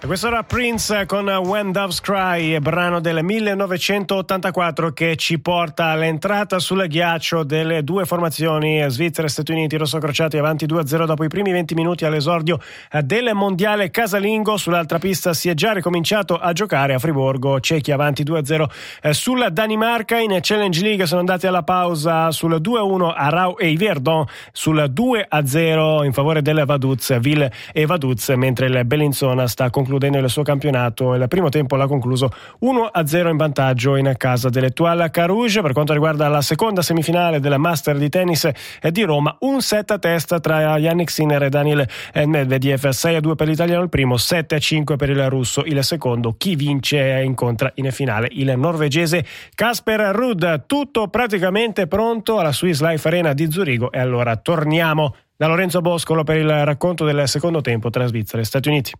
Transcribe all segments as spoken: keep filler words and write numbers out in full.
E questo era Prince con When Doves Cry, brano del millenovecentottantaquattro che ci porta all'entrata sul ghiaccio delle due formazioni Svizzera e Stati Uniti, rossocrociati avanti due a zero dopo i primi venti minuti all'esordio del mondiale casalingo. Sull'altra pista si è già ricominciato a giocare a Friburgo, cechi avanti due a zero sulla Danimarca. In Challenge League sono andati alla pausa sul due a uno a Rau e Yverdon, sul due a zero in favore del Vaduz, Ville e Vaduz, mentre il Bellinzona sta concludendo concludendo il suo campionato. Il primo tempo l'ha concluso uno a zero in vantaggio in casa dell'Etoile Carouge. Per quanto riguarda la seconda semifinale della Master di tennis di Roma, un set a testa tra Yannick Sinner e Daniil Medvedev, sei a due per l'italiano il primo, sette a cinque per il russo il secondo. Chi vince incontra in finale il norvegese Casper Ruud. Tutto praticamente pronto alla Swiss Life Arena di Zurigo, e allora torniamo da Lorenzo Boscolo per il racconto del secondo tempo tra Svizzera e Stati Uniti.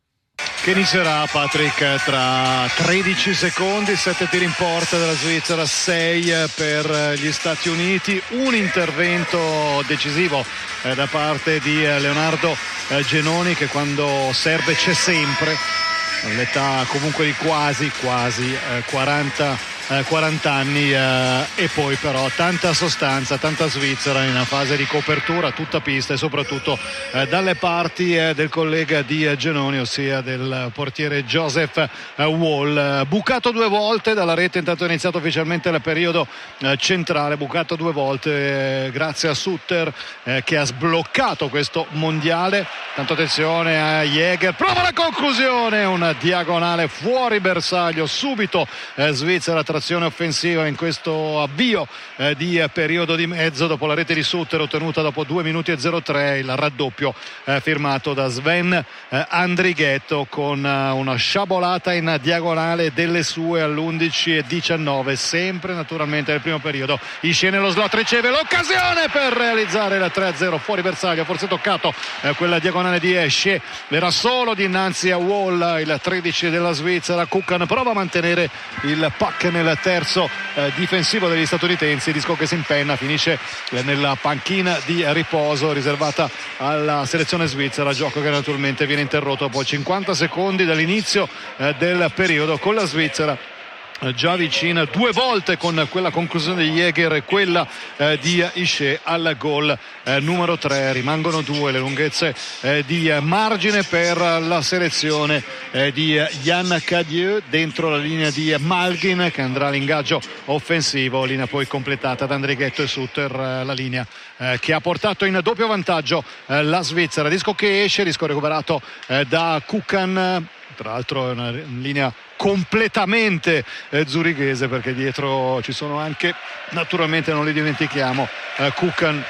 Che inizierà, Patrick, tra tredici secondi. Sette tiri in porta della Svizzera, sei per gli Stati Uniti. Un intervento decisivo eh, da parte di eh, Leonardo eh, Genoni, che quando serve c'è sempre, all'età comunque di quasi quasi eh, quaranta Eh, quaranta anni, eh, e poi però tanta sostanza, tanta Svizzera in fase di copertura, tutta pista, e soprattutto eh, dalle parti eh, del collega di eh, Genoni, ossia del portiere Joseph eh, Wall. Eh, bucato due volte dalla rete, intanto è iniziato ufficialmente il periodo eh, centrale, bucato due volte eh, grazie a Sutter eh, che ha sbloccato questo mondiale. Tanto attenzione a Jäger, prova la conclusione, una diagonale fuori bersaglio, subito eh, Svizzera tra offensiva in questo avvio eh, di eh, periodo di mezzo, dopo la rete di Sutter ottenuta dopo due minuti e zero tre, il raddoppio eh, firmato da Sven eh, Andrighetto con eh, una sciabolata in diagonale delle sue all'undici e diciannove, sempre naturalmente nel primo periodo. Isce nello slot, riceve l'occasione per realizzare il tre a zero fuori bersaglio, forse toccato eh, quella diagonale di Esce, era solo dinanzi a Wall, il tredici della Svizzera. Kukan prova a mantenere il pack nel terzo eh, difensivo degli statunitensi. Disco che si impenna, finisce eh, nella panchina di riposo riservata alla selezione svizzera, gioco che naturalmente viene interrotto dopo cinquanta secondi dall'inizio eh, del periodo, con la Svizzera già vicina due volte con quella conclusione di Jäger e quella eh, di Isce al gol eh, numero tre. Rimangono due le lunghezze eh, di margine per la selezione eh, di Yann Cadieux dentro la linea di Malgin, che andrà all'ingaggio offensivo, linea poi completata da Andrighetto e Sutter, eh, la linea eh, che ha portato in doppio vantaggio eh, la Svizzera. Disco che esce, disco recuperato eh, da Kukan, tra l'altro è una linea completamente eh, zurighese, perché dietro ci sono anche, naturalmente non li dimentichiamo, eh, Kukan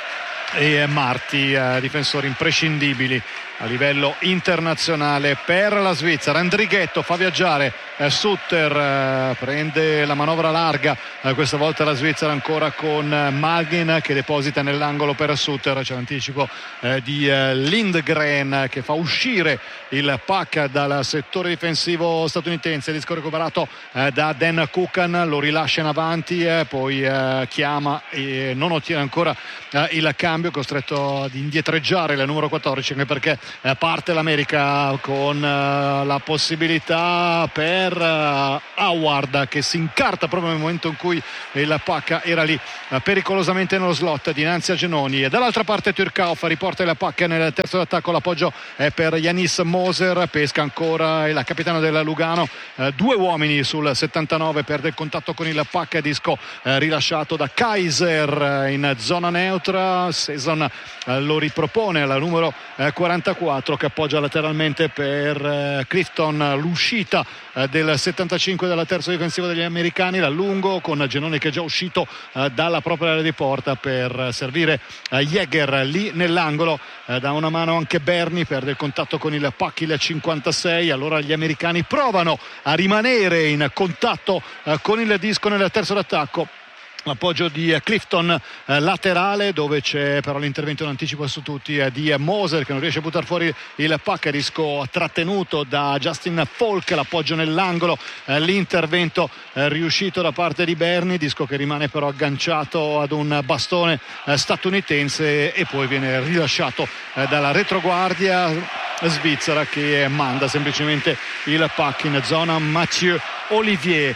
e Marti, eh, difensori imprescindibili a livello internazionale per la Svizzera. Andrighetto fa viaggiare eh, Sutter, eh, prende la manovra larga, eh, questa volta la Svizzera ancora con eh, Malgin che deposita nell'angolo per Sutter. C'è l'anticipo eh, di eh, Lindgren che fa uscire il pack dal settore difensivo statunitense. Disco recuperato eh, da Dan Kukan, lo rilascia in avanti, eh, poi eh, chiama e non ottiene ancora eh, il cambio, costretto ad indietreggiare il numero quattordici, anche perché eh, parte l'America con eh, la possibilità per eh, Howard, che si incarta proprio nel momento in cui il pack era lì eh, pericolosamente nello slot dinanzi a Genoni. E dall'altra parte Turkauf riporta il pack nel terzo d'attacco, l'appoggio è per Yanis Moser, pesca ancora il capitano del Lugano, eh, due uomini sul settantanove, perde il contatto con il pack, disco eh, rilasciato da Kaiser eh, in zona neutra. Saison eh, lo ripropone alla numero eh, quarantaquattro, che appoggia lateralmente per eh, Clifton. L'uscita eh, del settantacinque dalla terza difensiva degli americani, l'allungo con Genoni che è già uscito eh, dalla propria area di porta per servire eh, Jäger lì nell'angolo, eh, da una mano anche Berni, perde il contatto con il pack il cinquantasei. Allora gli americani provano a rimanere in contatto eh, con il disco nel terzo d'attacco. l'appoggio di Clifton eh, laterale, dove c'è però l'intervento in anticipo su tutti eh, di Moser, che non riesce a buttare fuori il puck, risco trattenuto da Justin Falk, l'appoggio nell'angolo, eh, l'intervento eh, riuscito da parte di Berni, disco che rimane però agganciato ad un bastone eh, statunitense e poi viene rilasciato eh, dalla retroguardia svizzera, che manda semplicemente il puck in zona. Mathieu Olivier,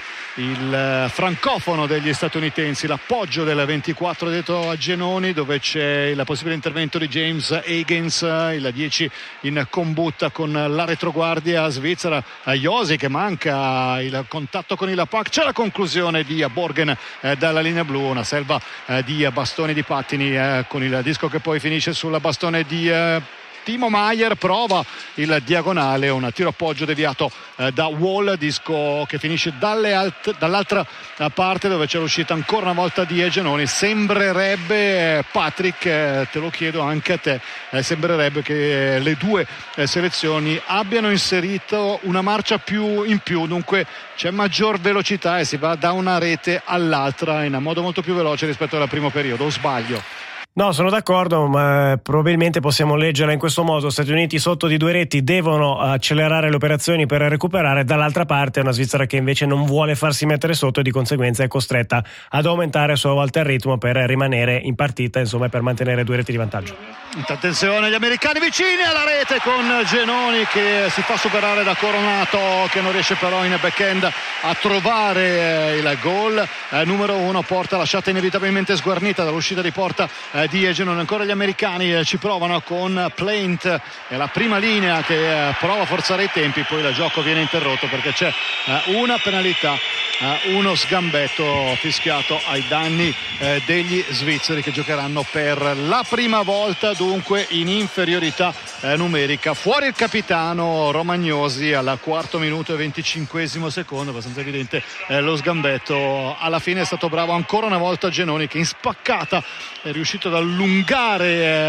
il francofono degli statunitensi, l'appoggio del ventiquattro dietro a Genoni, dove c'è il possibile intervento di James Higgins, il dieci in combutta con la retroguardia svizzera. Josi che manca il contatto con il puck, c'è la conclusione di Borgen eh, dalla linea blu, una selva eh, di bastoni di pattini eh, con il disco che poi finisce sul bastone di eh, Timo Maier, prova il diagonale, un tiro appoggio deviato eh, da Wall, disco che finisce dalle alt- dall'altra parte, dove c'è l'uscita ancora una volta di Genoni. Sembrerebbe, eh, Patrick, eh, te lo chiedo anche a te, eh, sembrerebbe che le due eh, selezioni abbiano inserito una marcia più in più, dunque c'è maggior velocità e si va da una rete all'altra in modo molto più veloce rispetto al primo periodo, o sbaglio? No, sono d'accordo, ma probabilmente possiamo leggerla in questo modo: Stati Uniti sotto di due reti devono accelerare le operazioni per recuperare, dall'altra parte una Svizzera che invece non vuole farsi mettere sotto e di conseguenza è costretta ad aumentare a sua volta il ritmo per rimanere in partita, insomma, per mantenere due reti di vantaggio. Attenzione, gli americani vicini alla rete con Genoni che si fa superare da Coronato, che non riesce però in backhand a trovare il gol. Eh, numero uno, porta lasciata inevitabilmente sguarnita dall'uscita di porta eh, di Genoni. Ancora gli americani eh, ci provano con Plaint, è la prima linea che eh, prova a forzare i tempi, poi il gioco viene interrotto perché c'è eh, una penalità, eh, uno sgambetto fischiato ai danni eh, degli svizzeri, che giocheranno per la prima volta dunque in inferiorità eh, numerica. Fuori il capitano Romagnosi al quarto minuto e venticinquesimo secondo, abbastanza evidente eh, lo sgambetto. Alla fine è stato bravo ancora una volta Genoni, che in spaccata è riuscito ad allungare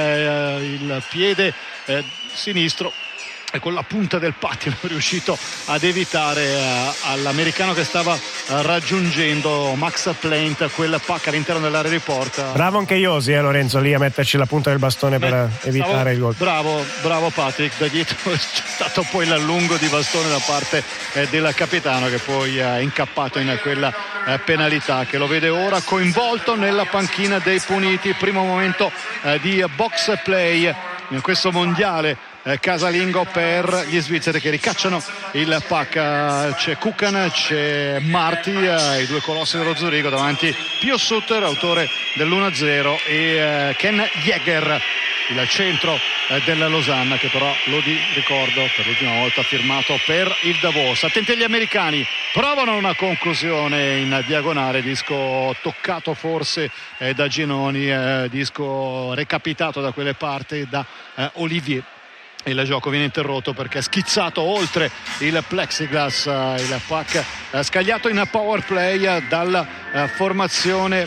eh, il piede eh, sinistro e con la punta del pattino è riuscito ad evitare eh, all'americano che stava eh, raggiungendo Max Plaint quel puck all'interno dell'area di porta. Bravo anche Josi, eh, Lorenzo, lì a metterci la punta del bastone Beh, per evitare stavo, il gol. Bravo, bravo Patrick, da dietro c'è stato poi l'allungo di bastone da parte eh, del capitano, che poi è incappato in quella eh, penalità, che lo vede ora coinvolto nella panchina dei puniti. Primo momento eh, di box play in questo mondiale Eh, casalingo per gli svizzeri, che ricacciano il puck. C'è Kukan, c'è Marti, eh, i due colossi dello Zurigo, davanti Pio Sutter, autore dell'uno a zero, e eh, Ken Jäger, il centro eh, della Losanna, che però, lo di ricordo, per l'ultima volta ha firmato per il Davos. Attenti agli americani, provano una conclusione in diagonale, disco toccato forse eh, da Genoni, eh, disco recapitato da quelle parti da eh, Olivier. Il gioco viene interrotto perché è schizzato oltre il plexiglass, il puck scagliato in power play dalla formazione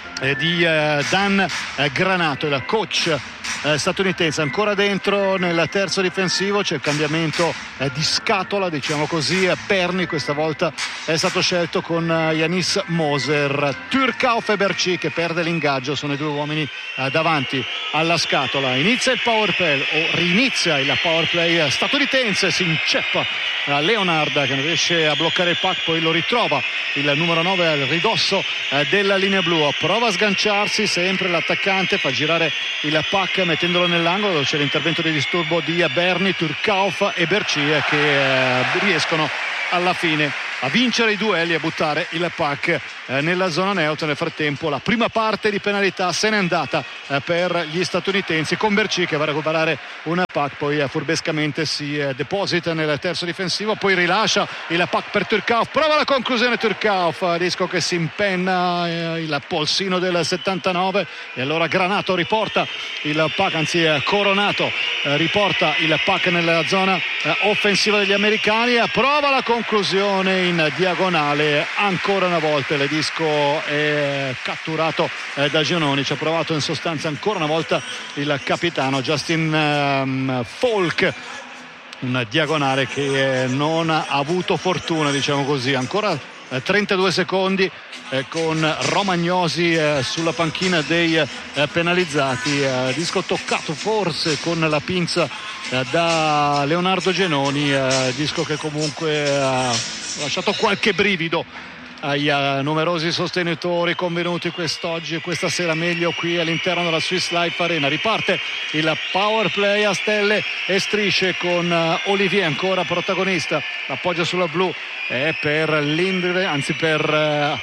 di Dan Granato, il coach statunitense. Ancora dentro nel terzo difensivo c'è il cambiamento di scatola, diciamo così. Berni questa volta è stato scelto con Yanis Moser. Turcauf e Berci, che perde l'ingaggio, sono i due uomini davanti alla scatola. Inizia il power play o rinizia il power play statunitense, si inceppa Leonard, che non riesce a bloccare il puck, poi lo ritrova il numero nove al ridosso della linea blu, prova a sganciarsi sempre l'attaccante, fa girare il puck mettendolo nell'angolo, dove c'è l'intervento di disturbo di Berni, Turcauf e Bercie, che eh, riescono alla fine a vincere i duelli e a buttare il puck eh, nella zona neutra. Nel frattempo la prima parte di penalità se n'è andata eh, per gli statunitensi, con Berci che va a recuperare una puck, poi eh, furbescamente si eh, deposita nel terzo difensivo, poi rilascia il puck per Turcauf, prova la conclusione Turcauf, disco che si impenna eh, il polsino del settantanove, e allora Granato riporta il puck, anzi eh, Coronato eh, riporta il puck nella zona eh, offensiva degli americani, eh, prova la conclusione in diagonale ancora una volta. Il disco è catturato eh, da Giannoni. Ci ha provato in sostanza ancora una volta il capitano Justin um, Falk, un diagonale che non ha avuto fortuna, diciamo così. Ancora eh, trentadue secondi eh, con Romagnosi eh, sulla panchina dei eh, penalizzati, eh, disco toccato forse con la pinza eh, da Leonardo Genoni, eh, disco che comunque ha lasciato qualche brivido ai uh, numerosi sostenitori convenuti quest'oggi e questa sera meglio qui all'interno della Swiss Life Arena. Riparte il power play a stelle e strisce con uh, Olivier ancora protagonista, l'appoggio sulla blu è per Lindgren, anzi per uh,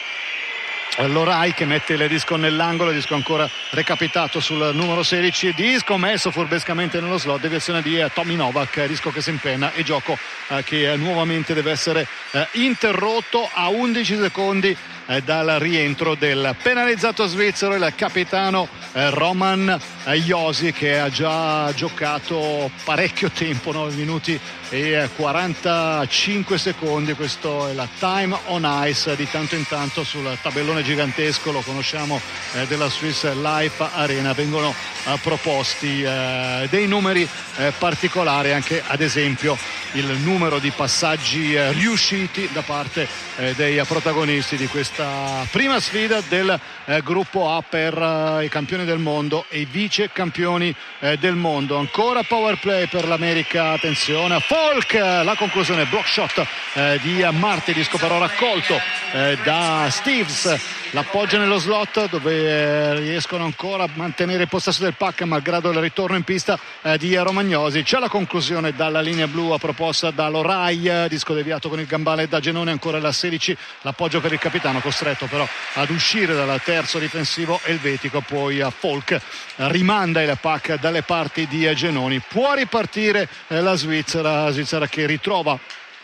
Lorai che mette il disco nell'angolo, disco ancora recapitato sul numero sedici, disco messo furbescamente nello slot, deviazione di eh, Tommy Novak, disco che si impenna e gioco eh, che eh, nuovamente deve essere eh, interrotto a undici secondi eh, dal rientro del penalizzato svizzero, il capitano eh, Roman eh, Josi, che ha già giocato parecchio tempo, nove minuti e quarantacinque secondi. Questo è la time on ice di tanto in tanto sul tabellone gigantesco, lo conosciamo eh, della Swiss Life Arena. Vengono eh, proposti eh, dei numeri eh, particolari, anche ad esempio il numero di passaggi eh, riusciti da parte eh, dei protagonisti di questa prima sfida del eh, gruppo A per eh, i campioni del mondo e i vice campioni eh, del mondo. Ancora power play per l'America, attenzione a Folk, la conclusione block shot eh, di Marti, disco però raccolto eh, da Steves, l'appoggio nello slot dove eh, riescono ancora a mantenere il possesso del puck malgrado il ritorno in pista eh, di Romagnosi. C'è la conclusione dalla linea blu proposta da Lorai, disco deviato con il gambale da Genone, ancora la sedici, l'appoggio per il capitano costretto però ad uscire dal terzo difensivo elvetico. Poi a Folk rimanda il puck dalle parti di Genoni, può ripartire eh, la Svizzera Svizzera che ritrova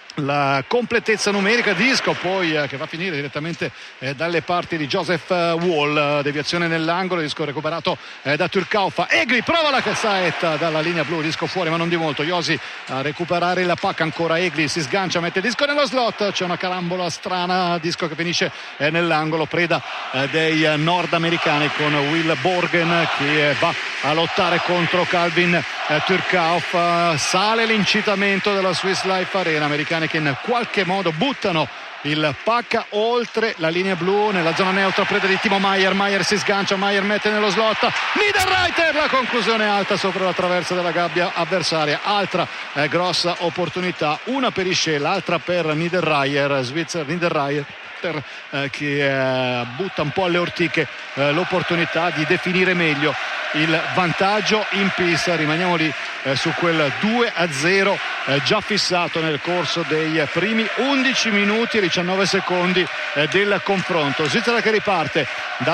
la completezza numerica, disco poi eh, che va a finire direttamente eh, dalle parti di Joseph eh, Wall, deviazione nell'angolo, disco recuperato eh, da Turkaufa. Egli prova la saetta dalla linea blu, disco fuori ma non di molto. Josi a recuperare il pack, ancora Egli si sgancia, mette il disco nello slot, c'è una carambola strana, disco che finisce eh, nell'angolo, preda eh, dei eh, nordamericani con Will Borgen che eh, va a lottare contro Calvin eh, Turkaufa. Sale l'incitamento della Swiss Life Arena, americani che in qualche modo buttano il puck oltre la linea blu nella zona neutra, preda di Timo Maier. Maier si sgancia, Maier mette nello slot, Niederreiter, la conclusione alta sopra la traversa della gabbia avversaria. Altra eh, grossa opportunità, una per Isce, l'altra per Niederreiter, Svizzera Niederreiter eh, che eh, butta un po' alle ortiche eh, l'opportunità di definire meglio il vantaggio in pista. Rimaniamo lì eh, su quel due a zero eh, già fissato nel corso dei primi undici minuti e diciannove secondi eh, del confronto. Svizzera che riparte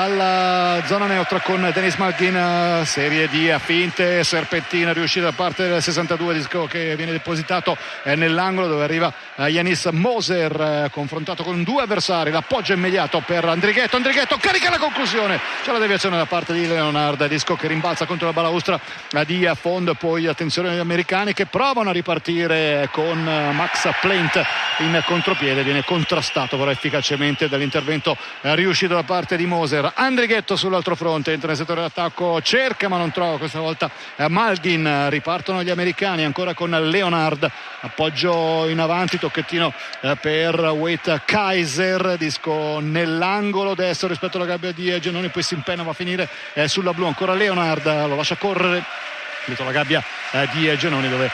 dalla zona neutra con Denis Malgin, serie di finte, serpentina riuscita da parte del sessantadue, disco che viene depositato eh, nell'angolo dove arriva eh, Yanis Moser, eh, confrontato con due avversari, l'appoggio immediato per Andrighetto, Andrighetto carica la conclusione, c'è la deviazione da parte di Leonard, disco che rimbalza contro la balaustra di Fond. Poi attenzione agli americani che provano a ripartire con Max Plaint in contropiede, viene contrastato però efficacemente dall'intervento riuscito da parte di Moser. Andrighetto sull'altro fronte, entra nel settore d'attacco, cerca ma non trova questa volta Malgin. Ripartono gli americani ancora con Leonard, appoggio in avanti, tocchettino per Wade Kaiser, disco nell'angolo destro rispetto alla gabbia di Genoni, poi si impenna, va a finire sulla blu, ancora Leonard, lo lascia correre dietro la gabbia eh, di Genoni dove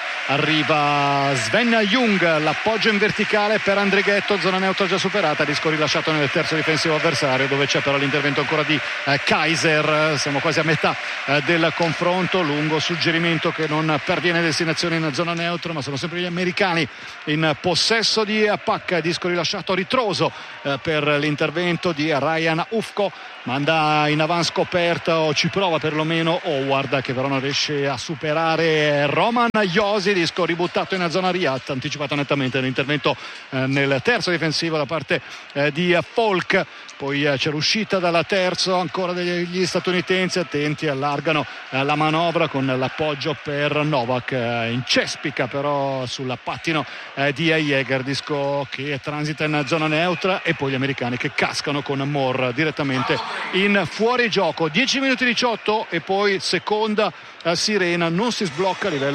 arriva Sven Jung, l'appoggio in verticale per Andrighetto, zona neutra già superata, disco rilasciato nel terzo difensivo avversario dove c'è però l'intervento ancora di eh, Kaiser. Siamo quasi a metà eh, del confronto, lungo suggerimento che non perviene destinazione in zona neutra, ma sono sempre gli americani in possesso di puck, disco rilasciato ritroso eh, per l'intervento di Ryan Ufko, manda in avanti scoperta o ci prova perlomeno Howard che però non riesce a superare Roman Josi, disco ributtato in zona Riat, anticipato nettamente l'intervento eh, nel terzo difensivo da parte eh, di Folk. Poi eh, c'è l'uscita dalla terzo ancora degli statunitensi, attenti, allargano eh, la manovra con l'appoggio per Novak, eh, incespica però sul pattino eh, di Jäger, disco che transita in zona neutra e poi gli americani che cascano con Moore direttamente in fuorigioco. dieci minuti diciotto e poi seconda eh, sirena, non si sblocca a livello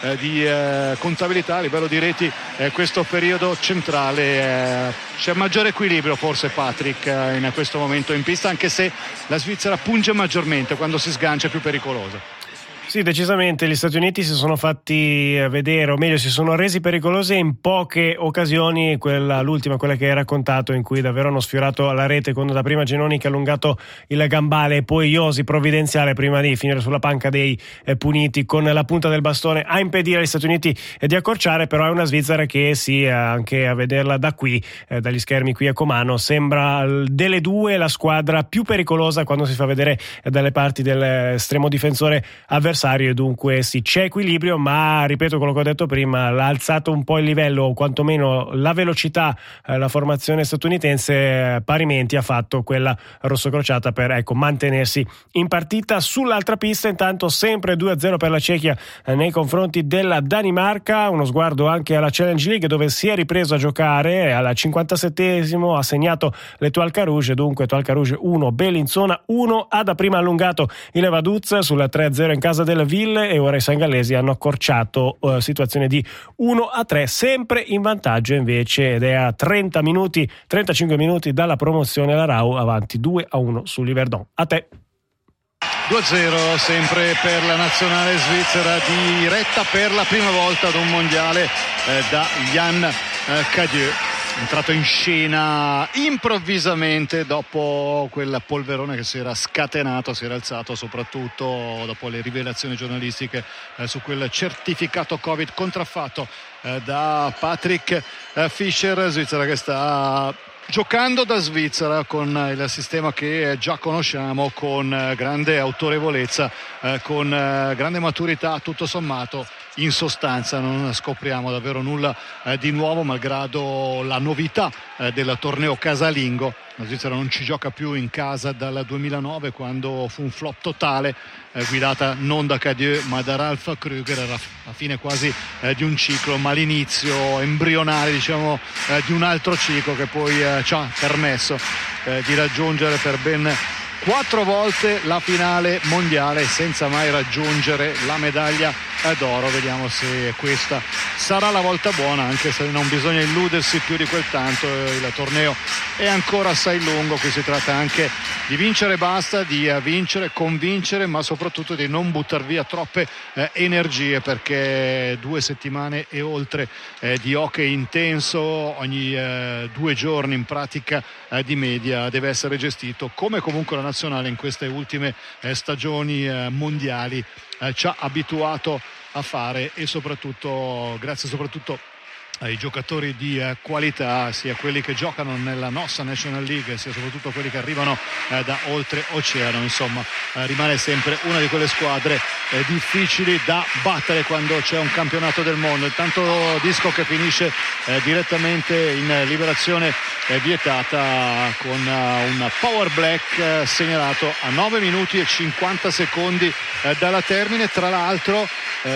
eh, di eh, contabilità, a livello di reti, eh, questo periodo centrale eh, c'è maggiore equilibrio forse, Patrick, eh, in questo momento in pista, anche se la Svizzera punge maggiormente, quando si sgancia è più pericolosa. Sì, decisamente gli Stati Uniti si sono fatti vedere, o meglio si sono resi pericolosi in poche occasioni, quella, l'ultima, quella che hai raccontato, in cui davvero hanno sfiorato la rete, con da prima Genoni che ha allungato il gambale e poi Iosi provvidenziale prima di finire sulla panca dei eh, puniti con la punta del bastone a impedire agli Stati Uniti eh, di accorciare. Però è una Svizzera che sì, eh, anche a vederla da qui, eh, dagli schermi qui a Comano, sembra delle due la squadra più pericolosa quando si fa vedere eh, dalle parti dell'estremo difensore avversario. E dunque sì, c'è equilibrio, ma ripeto quello che ho detto prima, l'ha alzato un po' il livello, o quantomeno la velocità, eh, la formazione statunitense, eh, parimenti ha fatto quella rossocrociata per ecco mantenersi in partita. Sull'altra pista intanto sempre due a zero per la Cechia eh, nei confronti della Danimarca. Uno sguardo anche alla Challenge League, dove si è ripreso a giocare. Al cinquantasettesimo ha segnato l'Etoile Carouge, dunque Etoile Carouge uno, Bellinzona uno. Ha da prima allungato il Vaduz sulla tre a zero in casa del Ville, e ora i sengallesi hanno accorciato uh, situazione di uno a tre, sempre in vantaggio invece, ed è a trenta minuti, trentacinque minuti dalla promozione la Rau, avanti due a uno su Liverdon. A te. due a zero sempre per la nazionale svizzera, diretta per la prima volta ad un mondiale eh, da Yann eh, Cadieux, entrato in scena improvvisamente dopo quel polverone che si era scatenato, si era alzato soprattutto dopo le rivelazioni giornalistiche eh, su quel certificato Covid contraffatto eh, da Patrick eh, Fischer. Svizzera che sta giocando da Svizzera con il sistema che già conosciamo, con grande autorevolezza, eh, con eh, grande maturità. Tutto sommato, in sostanza non scopriamo davvero nulla eh, di nuovo, malgrado la novità eh, del torneo casalingo. La Svizzera non ci gioca più in casa dal duemilanove, quando fu un flop totale, eh, guidata non da Cadieux ma da Ralf Krüger. Era la fine quasi eh, di un ciclo, ma l'inizio embrionale, diciamo, eh, di un altro ciclo che poi eh, ci ha permesso eh, di raggiungere per ben quattro volte la finale mondiale senza mai raggiungere la medaglia d'oro. Vediamo se questa sarà la volta buona, anche se non bisogna illudersi più di quel tanto. Il torneo è ancora assai lungo, qui si tratta anche di vincere e basta, di vincere, convincere, ma soprattutto di non buttar via troppe eh, energie, perché due settimane e oltre eh, di hockey intenso ogni eh, due giorni in pratica eh, di media deve essere gestito, come comunque la nazionale in queste ultime eh, stagioni eh, mondiali eh, ci ha abituato a fare, e soprattutto grazie soprattutto ai giocatori di eh, qualità, sia quelli che giocano nella nostra National League sia soprattutto quelli che arrivano eh, da oltreoceano. Insomma, eh, rimane sempre una di quelle squadre eh, difficili da battere quando c'è un campionato del mondo. Intanto disco che finisce eh, direttamente in liberazione eh, vietata con uh, un power black eh, segnalato a nove minuti e cinquanta secondi eh, dalla termine. Tra l'altro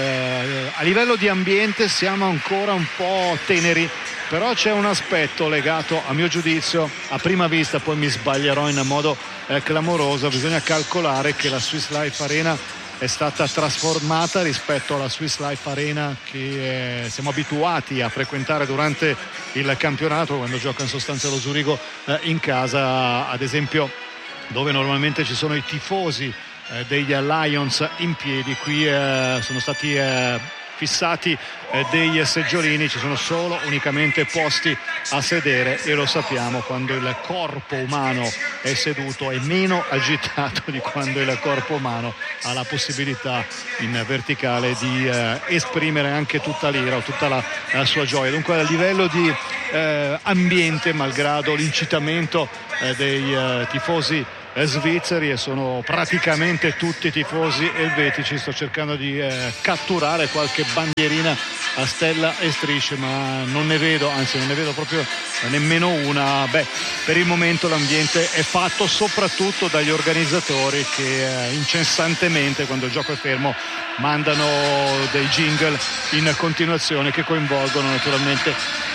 eh, a livello di ambiente siamo ancora un po' teneri, però c'è un aspetto legato, a mio giudizio, a prima vista, poi mi sbaglierò in modo eh, clamoroso. Bisogna calcolare che la Swiss Life Arena è stata trasformata rispetto alla Swiss Life Arena che eh, siamo abituati a frequentare durante il campionato, quando gioca in sostanza lo Zurigo eh, in casa, ad esempio, dove normalmente ci sono i tifosi eh, degli Lions in piedi. Qui eh, sono stati eh, fissati eh, dei seggiolini, ci sono solo unicamente posti a sedere, e lo sappiamo, quando il corpo umano è seduto è meno agitato di quando il corpo umano ha la possibilità in verticale di eh, esprimere anche tutta l'ira o tutta la, la sua gioia. Dunque a livello di eh, ambiente, malgrado l'incitamento eh, dei eh, tifosi svizzeri, e sono praticamente tutti tifosi elvetici, sto cercando di eh, catturare qualche bandierina a stella e strisce, ma non ne vedo, anzi non ne vedo proprio nemmeno una. Beh, per il momento l'ambiente è fatto soprattutto dagli organizzatori, che eh, incessantemente, quando il gioco è fermo, mandano dei jingle in continuazione che coinvolgono naturalmente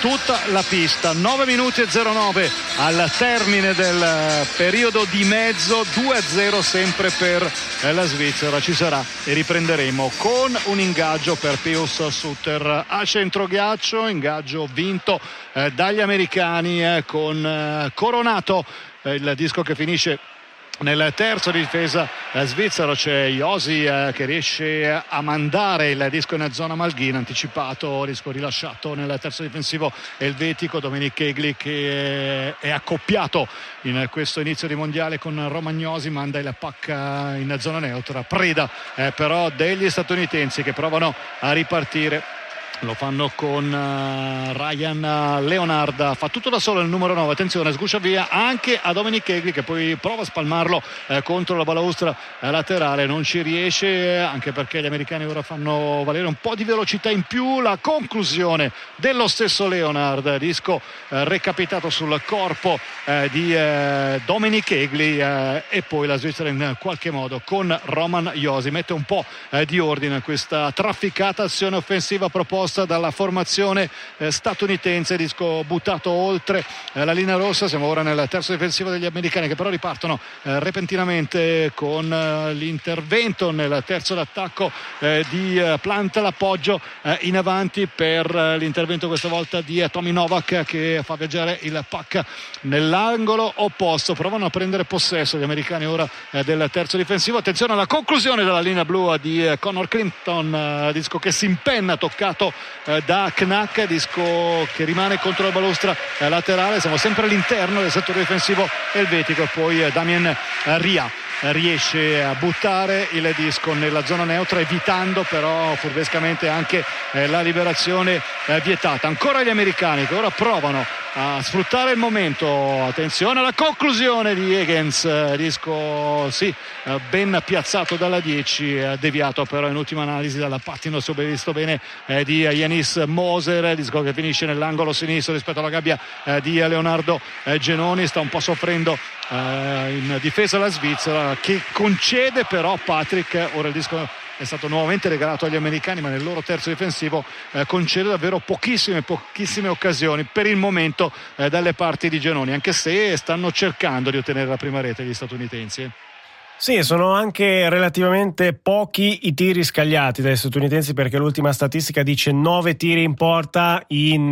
tutta la pista. Nove minuti e zero nove al termine del periodo di mezzo, due a zero sempre per la Svizzera. Ci sarà e riprenderemo con un ingaggio per Pius Sutter a centroghiaccio, ingaggio vinto eh, dagli americani eh, con eh, Coronato, eh, il disco che finisce nel terzo di difesa eh, svizzero. C'è Josi eh, che riesce a mandare il disco in zona Malghina, anticipato, disco rilasciato nel terzo difensivo elvetico. Dominic Egli che è accoppiato in questo inizio di mondiale con Romagnosi, manda il pack in zona neutra, preda eh, però degli statunitensi che provano a ripartire. Lo fanno con uh, Ryan Leonard, fa tutto da solo il numero nove, attenzione, sguscia via anche a Dominic Egli che poi prova a spalmarlo eh, contro la balaustra eh, laterale, non ci riesce, anche perché gli americani ora fanno valere un po' di velocità in più. La conclusione dello stesso Leonard, disco eh, recapitato sul corpo eh, di eh, Dominic Egli eh, e poi la Svizzera in qualche modo con Roman Josi mette un po' eh, di ordine a questa trafficata azione offensiva proposta dalla formazione eh, statunitense. Disco buttato oltre eh, la linea rossa. Siamo ora nel terzo difensivo degli americani che però ripartono eh, repentinamente con eh, l'intervento nel terzo d'attacco eh, di eh, Plant, l'appoggio eh, in avanti per eh, l'intervento questa volta di eh, Tommy Novak che fa viaggiare il pack nell'angolo opposto. Provano a prendere possesso gli americani ora eh, del terzo difensivo. Attenzione alla conclusione della linea blu di eh, Connor Clinton, eh, disco che si impenna, toccato eh, da Knack, disco che rimane contro la balostra eh, laterale. Siamo sempre all'interno del settore difensivo elvetico e poi eh, Damien eh, Ria riesce a buttare il disco nella zona neutra, evitando però furbescamente anche eh, la liberazione eh, vietata. Ancora gli americani che ora provano a sfruttare il momento. Attenzione alla conclusione di Higgins, eh, disco sì eh, ben piazzato dalla dieci, eh, deviato però in ultima analisi dalla pattino, se ho visto bene, eh, di Yanis Moser, disco che finisce nell'angolo sinistro rispetto alla gabbia eh, di Leonardo eh, Genoni. Sta un po' soffrendo eh, in difesa la Svizzera che concede però Patrick. Ora il disco è stato nuovamente regalato agli americani, ma nel loro terzo difensivo eh, concede davvero pochissime pochissime occasioni per il momento eh, dalle parti di Genoni, anche se stanno cercando di ottenere la prima rete gli statunitensi. Sì, sono anche relativamente pochi i tiri scagliati dai statunitensi, perché l'ultima statistica dice nove tiri in porta in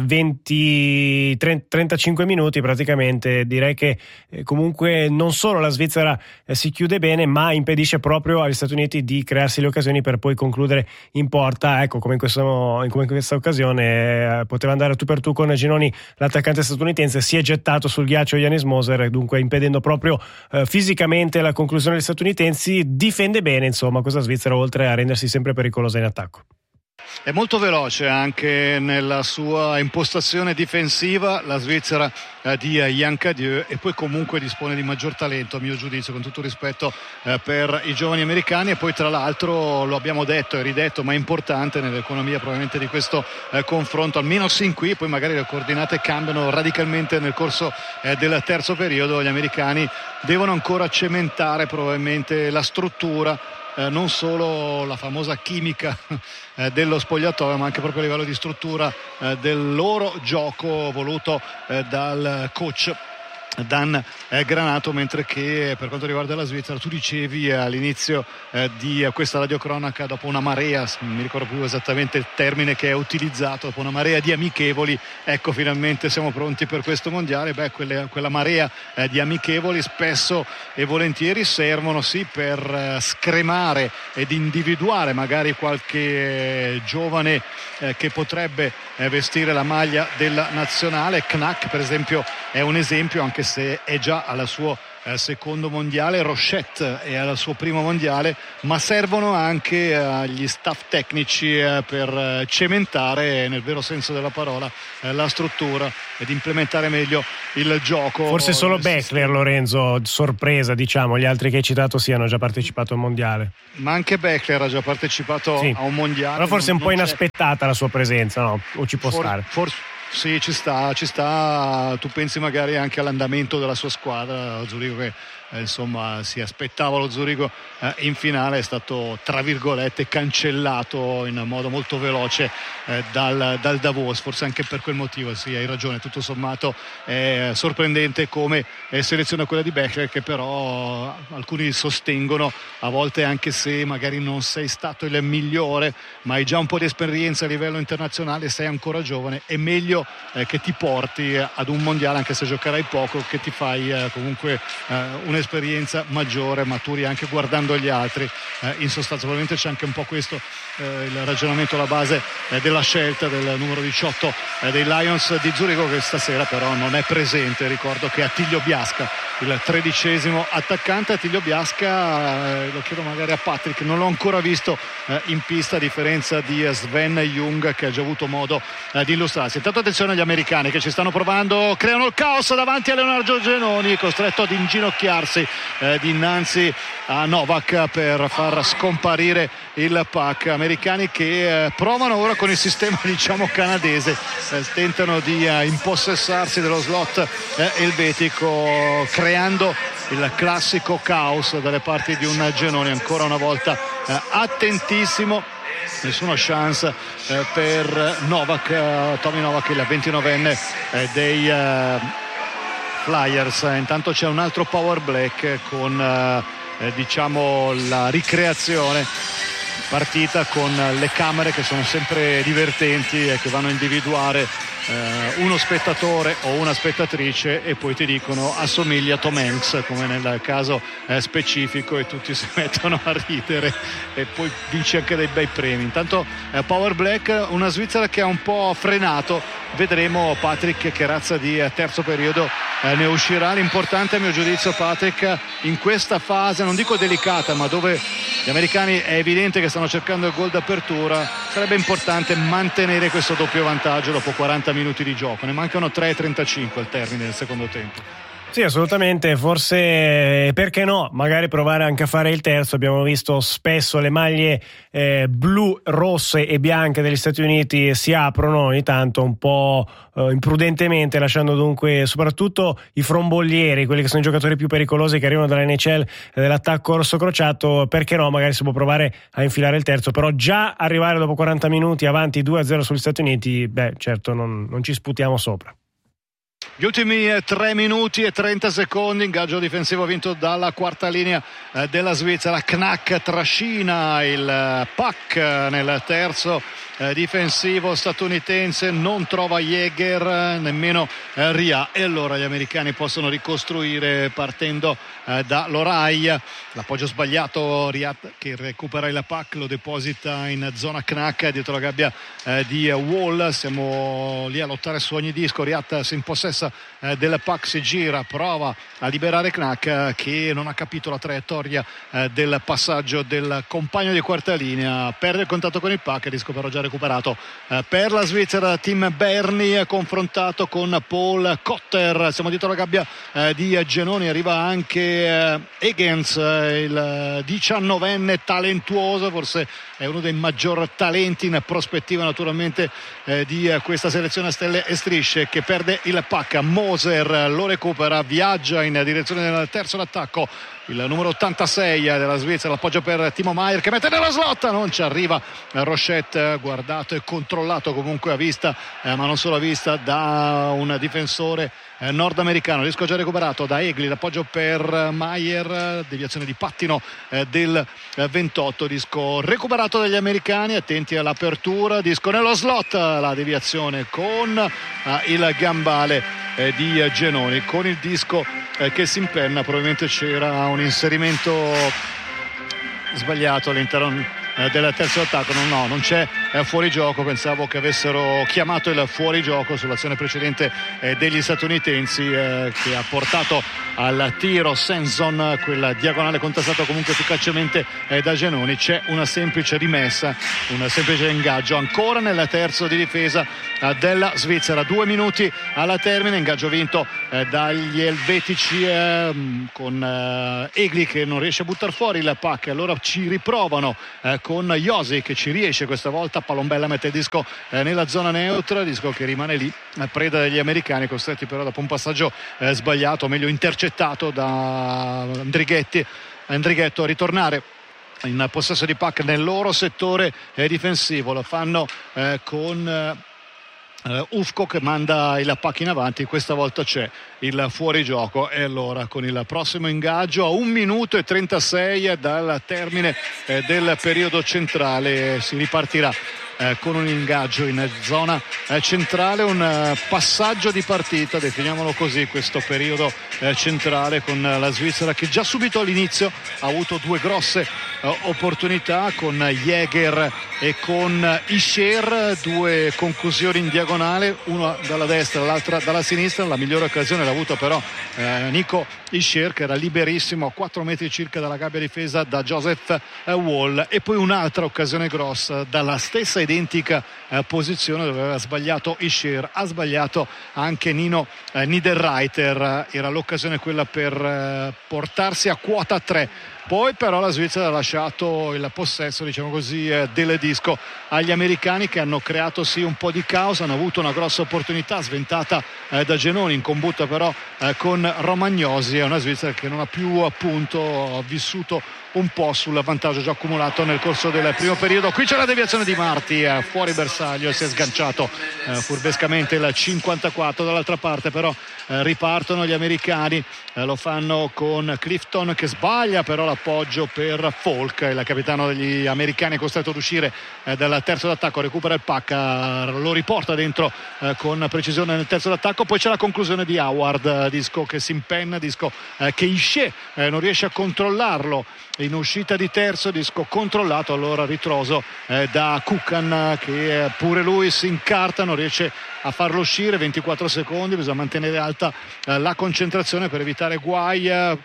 venti trentacinque minuti praticamente. Direi che eh, comunque non solo la Svizzera eh, si chiude bene, ma impedisce proprio agli Stati Uniti di crearsi le occasioni per poi concludere in porta. Ecco, come in, questo, come in questa occasione eh, poteva andare tu per tu con Genoni, l'attaccante statunitense si è gettato sul ghiaccio Yanis Moser, dunque impedendo proprio eh, fisicamente la conclusione degli statunitensi. Difende bene insomma questa Svizzera, oltre a rendersi sempre pericolosa in attacco. È molto veloce anche nella sua impostazione difensiva la Svizzera eh, di Yann Cadieux, e poi comunque dispone di maggior talento a mio giudizio, con tutto rispetto eh, per i giovani americani. E poi tra l'altro lo abbiamo detto e ridetto, ma è importante nell'economia probabilmente di questo eh, confronto, almeno sin qui, poi magari le coordinate cambiano radicalmente nel corso eh, del terzo periodo. Gli americani devono ancora cementare probabilmente la struttura, Eh, non solo la famosa chimica eh, dello spogliatoio, ma anche proprio a livello di struttura eh, del loro gioco voluto eh, dal coach Dan eh, Granato. Mentre che per quanto riguarda la Svizzera, tu dicevi all'inizio eh, di questa radiocronaca, dopo una marea, non mi ricordo più esattamente il termine che è utilizzato, dopo una marea di amichevoli, ecco finalmente siamo pronti per questo mondiale. Beh, quelle, quella marea eh, di amichevoli spesso e volentieri servono sì per eh, scremare ed individuare magari qualche eh, giovane eh, che potrebbe eh, vestire la maglia della nazionale. Knack per esempio è un esempio, anche se è già al suo eh, secondo mondiale. Rochette è al suo primo mondiale, ma servono anche agli eh, staff tecnici eh, per eh, cementare nel vero senso della parola eh, la struttura ed implementare meglio il gioco. Forse solo Beckler, Lorenzo, sorpresa diciamo, gli altri che hai citato sì hanno già partecipato al mondiale. Ma anche Beckler ha già partecipato sì. a un mondiale. Però forse non, è un po' c'è... inaspettata la sua presenza, no? O ci può For, stare? Forse Sì, ci sta, ci sta. Tu pensi magari anche all'andamento della sua squadra, Zurigo, che eh, insomma si aspettava lo Zurigo eh, in finale, è stato tra virgolette cancellato in modo molto veloce eh, dal, dal Davos. Forse anche per quel motivo, sì, hai ragione, tutto sommato è sorprendente come eh, seleziona quella di Becher, che però alcuni sostengono, a volte anche se magari non sei stato il migliore ma hai già un po' di esperienza a livello internazionale, sei ancora giovane, è meglio eh, che ti porti eh, ad un mondiale, anche se giocherai poco, che ti fai eh, comunque eh, un'esperienza maggiore, maturi anche guardando gli altri. Eh, in sostanza probabilmente c'è anche un po' questo eh, il ragionamento alla base eh, della scelta del numero diciotto eh, dei Lions di Zurigo, che stasera però non è presente. Ricordo che Attilio Biasca, il tredicesimo attaccante. Attilio Biasca, eh, lo chiedo magari a Patrick, non l'ho ancora visto eh, in pista, a differenza di Sven Jung, che ha già avuto modo eh, di illustrarsi. Intanto attenzione agli americani che ci stanno provando, creano il caos davanti a Leonardo Genoni, costretto ad inginocchiarsi eh, dinanzi a Novak per far scomparire il puck. Americani che eh, provano ora con il sistema diciamo canadese, eh, tentano di eh, impossessarsi dello slot eh, elvetico, creando il classico caos dalle parti di un Genoni, ancora una volta eh, attentissimo. Nessuna chance eh, per Novak, eh, Tommy Novak, il ventinovenne eh, dei eh, Flyers. Intanto c'è un altro power black con eh, diciamo la ricreazione partita, con le camere che sono sempre divertenti e che vanno a individuare Uh, uno spettatore o una spettatrice e poi ti dicono assomiglia a Tom Hanks, come nel caso eh, specifico, e tutti si mettono a ridere e poi vinci anche dei bei premi. Intanto eh, Power Black, una Svizzera che ha un po' frenato, vedremo Patrick che razza di eh, terzo periodo eh, ne uscirà. L'importante a mio giudizio, Patrick, in questa fase non dico delicata, ma dove gli americani è evidente che stanno cercando il gol d'apertura, sarebbe importante mantenere questo doppio vantaggio dopo quaranta minuti di gioco. Ne mancano tre e trentacinque al termine del secondo tempo. Sì, assolutamente, forse perché no, magari provare anche a fare il terzo. Abbiamo visto spesso le maglie eh, blu, rosse e bianche degli Stati Uniti si aprono ogni tanto un po' eh, imprudentemente, lasciando dunque soprattutto i frombollieri, quelli che sono i giocatori più pericolosi che arrivano dall'N H L, eh, dell'attacco rosso crociato. Perché no, magari si può provare a infilare il terzo, però già arrivare dopo quaranta minuti avanti due a zero sugli Stati Uniti, beh certo non, non ci sputiamo sopra. Gli ultimi tre minuti e trenta secondi, ingaggio difensivo vinto dalla quarta linea eh, della Svizzera. Knack trascina il puck nel terzo eh, difensivo statunitense, non trova Jäger, nemmeno eh, Ria, e allora gli americani possono ricostruire partendo eh, da Lorai. L'appoggio sbagliato, Riat che recupera il puck, lo deposita in zona Knack dietro la gabbia eh, di Wall. Siamo lì a lottare su ogni disco. Riat si impossessa eh, del puck, si gira, prova a liberare Knack eh, che non ha capito la traiettoria eh, del passaggio del compagno di quarta linea, perde il contatto con il puck, disco però già recuperato eh, per la Svizzera. Tim Berni confrontato con Paul Cotter, siamo dietro la gabbia eh, di Genoni, arriva anche eh, Higgins, eh, il diciannovenne talentuoso, forse è uno dei maggior talenti in prospettiva naturalmente eh, di eh, questa selezione a stelle e strisce, che perde il puck. Moser lo recupera, viaggia in direzione del terzo d'attacco, il numero ottantasei della Svizzera, l'appoggio per Timo Maier che mette nella slot, non ci arriva. Rochette guardato e controllato comunque a vista, eh, ma non solo a vista, da un difensore eh, nordamericano. Disco già recuperato da Egli, l'appoggio per Maier, deviazione di pattino eh, del eh, ventotto, disco recuperato dagli americani, attenti all'apertura, disco nello slot, la deviazione con eh, il gambale eh, di eh, Genoni, con il disco eh, che si impenna. Probabilmente c'era un inserimento sbagliato all'interno eh, del terzo attacco. No, no, non c'è eh, fuorigioco, pensavo che avessero chiamato il fuorigioco sull'azione precedente eh, degli statunitensi eh, che ha portato al tiro Senson, quella diagonale contestata comunque efficacemente eh, da Genoni. C'è una semplice rimessa, un semplice ingaggio ancora nel terzo di difesa eh, della Svizzera. Due minuti alla termine, ingaggio vinto eh, dagli elvetici eh, con eh, Egli che non riesce a buttare fuori il puck, allora ci riprovano eh, con Josi che ci riesce questa volta Palombella mette il disco eh, nella zona neutra, disco che rimane lì a preda degli americani, costretti però dopo un passaggio eh, sbagliato, o meglio intercettato da Andrighetti Andrighetto a ritornare in possesso di pacca nel loro settore eh, difensivo. Lo fanno eh, con eh, Uh, Ufko che manda il pacco in avanti, questa volta c'è il fuorigioco e allora con il prossimo ingaggio a un minuto e trentasei dal termine eh, del periodo centrale si ripartirà eh, con un ingaggio in zona eh, centrale, un uh, passaggio di partita, definiamolo così, questo periodo eh, centrale, con la Svizzera che già subito all'inizio ha avuto due grosse uh, opportunità con Jäger e con Ischer, due conclusioni in diagonale, una dalla destra l'altra dalla sinistra. La migliore occasione l'ha avuta però eh, Nico Ischer, che era liberissimo a quattro metri circa dalla gabbia difesa da Joseph eh, Wall, e poi un'altra occasione grossa dalla stessa identica eh, posizione dove aveva sbagliato Ischer, ha sbagliato anche Nino eh, Niederreiter. Era l'occasione quella per eh, portarsi a quota tre. Poi però la Svizzera ha lasciato il possesso, diciamo così, eh, del disco agli americani, che hanno creato sì un po' di caos, hanno avuto una grossa opportunità sventata eh, da Genoni, in combutta però eh, con Romagnosi. È una Svizzera che non ha più appunto vissuto un po' sul vantaggio già accumulato nel corso del primo periodo. Qui c'è la deviazione di Marti eh, fuori bersaglio, si è sganciato eh, furbescamente il cinquantaquattro. Dall'altra parte però eh, ripartono gli americani, eh, lo fanno con Clifton che sbaglia però l'appoggio per Falk, il capitano degli americani è costretto ad uscire eh, dal terzo d'attacco, recupera il pacca, lo riporta dentro eh, con precisione nel terzo d'attacco. Poi c'è la conclusione di Howard, eh, disco che si impenna, disco eh, che Ische eh, non riesce a controllarlo in uscita di terzo, disco controllato allora ritroso eh, da Kukan, che eh, pure lui si incarta, non riesce a farlo uscire. Ventiquattro secondi, bisogna mantenere alta eh, la concentrazione per evitare guai. eh,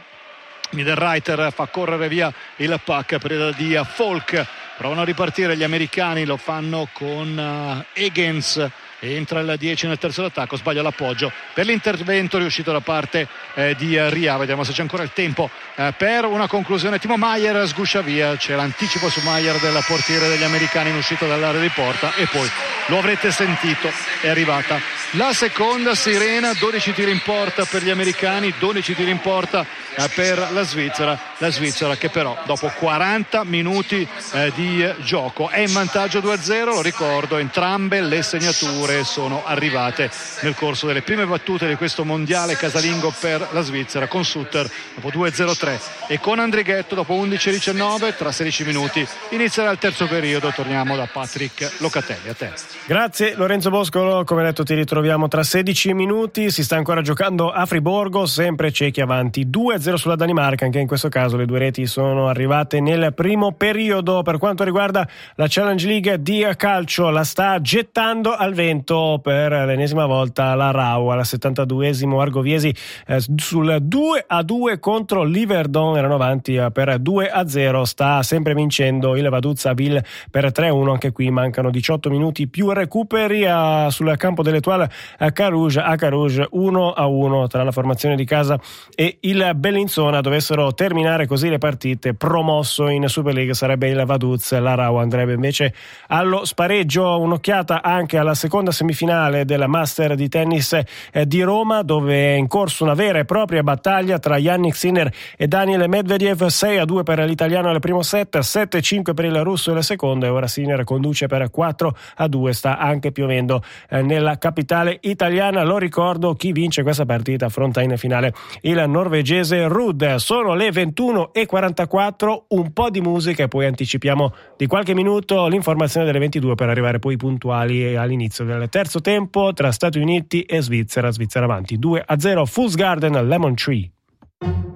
Niederreiter fa correre via il pack per di Falk, provano a ripartire gli americani, lo fanno con uh, Higgins, entra il dieci nel terzo d'attacco, sbaglia l'appoggio per l'intervento riuscito da parte eh, di Ria. Vediamo se c'è ancora il tempo eh, per una conclusione. Timo Maier sguscia via, c'è l'anticipo su Maier del portiere degli americani in uscita dall'area di porta, e poi lo avrete sentito, è arrivata la seconda sirena. Dodici tiri in porta per gli americani, dodici tiri in porta eh, per la Svizzera. La Svizzera che però dopo quaranta minuti eh, di gioco è in vantaggio due a zero. Lo ricordo, entrambe le segnature sono arrivate nel corso delle prime battute di questo mondiale casalingo per la Svizzera, con Sutter dopo due a zero tre e con Andrighetto dopo undici a diciannove. Tra sedici minuti inizierà il terzo periodo. Torniamo da Patrick Locatelli, a te. Grazie Lorenzo Boscolo, come detto ti ritroviamo tra sedici minuti. Si sta ancora giocando a Friburgo, sempre cechi avanti due a zero sulla Danimarca. Anche in questo caso le due reti sono arrivate nel primo periodo. Per quanto riguarda la Challenge League di calcio, la sta gettando al vento per l'ennesima volta la Rau alla settantaduesimo. Argoviesi eh, sul due a due contro l'Iverdon, erano avanti eh, per due a zero. Sta sempre vincendo il Vaduz Ville per tre a uno. Anche qui mancano diciotto minuti più recuperi eh, sul campo dell'Etoile a Carouge, a Carouge uno a uno tra la formazione di casa e il Bellinzona. Dovessero terminare così le partite, promosso in Super League sarebbe il Vaduz, la Rau andrebbe invece allo spareggio. Un'occhiata anche alla seconda semifinale della Master di tennis eh, di Roma, dove è in corso una vera e propria battaglia tra Yannick Sinner e Daniel Medvedev. Sei a due per l'italiano al primo set, sette a cinque per il russo nel secondo, e ora Sinner conduce per quattro a due. Sta anche piovendo eh, nella capitale italiana. Lo ricordo, chi vince questa partita affronta in finale il norvegese Ruud. Sono le ventuno e quarantaquattro, un po' di musica e poi anticipiamo di qualche minuto l'informazione delle ventidue per arrivare poi puntuali all'inizio del terzo tempo tra Stati Uniti e Svizzera. Svizzera avanti due a zero. Fools Garden, Lemon Tree.